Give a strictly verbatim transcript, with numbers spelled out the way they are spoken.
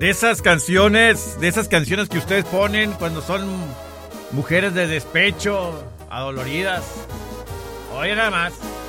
De esas canciones, de esas canciones que ustedes ponen cuando son mujeres de despecho, adoloridas. Oye, nada más.